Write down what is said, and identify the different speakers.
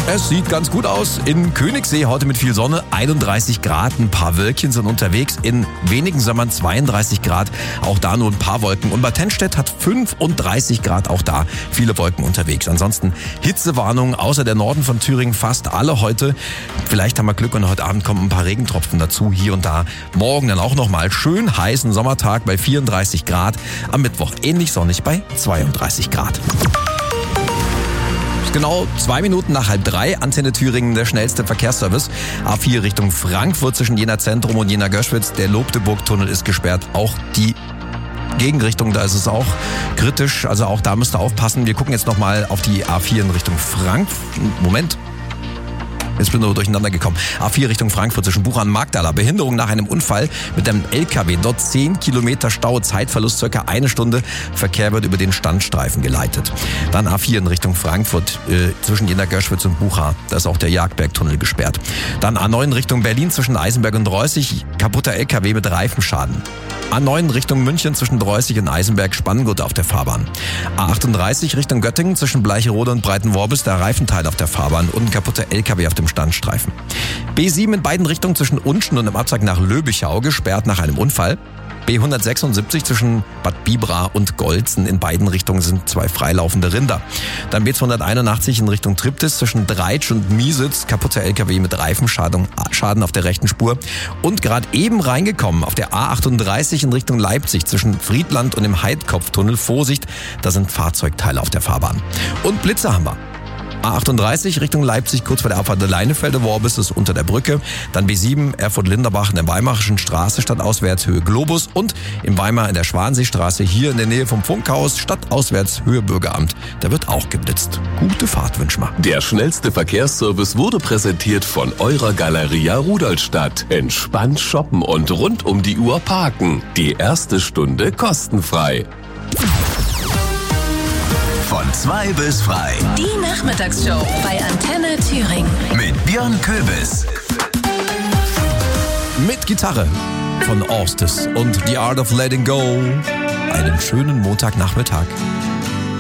Speaker 1: Es sieht ganz gut aus. In Königssee heute mit viel Sonne, 31 Grad, ein paar Wölkchen sind unterwegs. In wenigen Sommern 32 Grad, auch da nur ein paar Wolken. Und Bad Tennstedt hat 35 Grad, auch da viele Wolken unterwegs. Ansonsten Hitzewarnung, außer der Norden von Thüringen fast alle heute. Vielleicht haben wir Glück und heute Abend kommen ein paar Regentropfen dazu, hier und da. Morgen dann auch nochmal schön heißen Sommertag bei 34 Grad. Am Mittwoch ähnlich sonnig bei 32 Grad. Genau 2 Minuten nach 2:30, Antenne Thüringen, der schnellste Verkehrsservice. A4 Richtung Frankfurt zwischen Jena Zentrum und Jena Göschwitz. Der Lobdeburg-Tunnel ist gesperrt. Auch die Gegenrichtung, da ist es auch kritisch. Also auch da müsst ihr aufpassen. Wir gucken jetzt nochmal auf die A4 in Richtung Frankfurt. Moment. Jetzt bin ich nur durcheinander gekommen. A4 Richtung Frankfurt zwischen Bucha und Magdala. Behinderung nach einem Unfall mit einem LKW. Dort 10 Kilometer Stau, Zeitverlust circa 1 Stunde. Verkehr wird über den Standstreifen geleitet. Dann A4 in Richtung Frankfurt zwischen Jena Göschwitz und Bucha. Da ist auch der Jagdbergtunnel gesperrt. Dann A9 in Richtung Berlin zwischen Eisenberg und Reußig. Kaputter LKW mit Reifenschaden. A9 Richtung München zwischen Reußig und Eisenberg, Spanngurt auf der Fahrbahn. A38 Richtung Göttingen zwischen Bleicherode und Breitenworbis, der Reifenteil auf der Fahrbahn und ein kaputter LKW auf dem Standstreifen. B7 in beiden Richtungen zwischen Unschen und im Abzweig nach Löbichau, gesperrt nach einem Unfall. B176 zwischen Bad Bibra und Golzen, in beiden Richtungen sind 2 freilaufende Rinder. Dann B281 in Richtung Triptis zwischen Dreitsch und Miesitz, kaputter LKW mit Reifenschaden auf der rechten Spur. Und gerade eben reingekommen auf der A38 in Richtung Leipzig zwischen Friedland und dem Heidkopftunnel. Vorsicht, da sind Fahrzeugteile auf der Fahrbahn. Und Blitze haben wir. A38 Richtung Leipzig, kurz vor der Abfahrt der Leinefelde-Worbis ist unter der Brücke. Dann B7 Erfurt-Linderbach in der Weimarischen Straße, stadtauswärts Höhe Globus. Und in Weimar in der Schwanseestraße, hier in der Nähe vom Funkhaus, stadtauswärts Höhe Bürgeramt. Da wird auch geblitzt. Gute Fahrt wünschen wir.
Speaker 2: Der schnellste Verkehrsservice wurde präsentiert von eurer Galeria Rudolstadt. Entspannt shoppen und rund um die Uhr parken. Die erste Stunde kostenfrei.
Speaker 3: Von 2 bis frei.
Speaker 4: Die Nachmittagsshow bei Antenne Thüringen.
Speaker 3: Mit Björn Köbis.
Speaker 1: Mit Gitarre von Orstes und The Art of Letting Go. Einen schönen Montagnachmittag.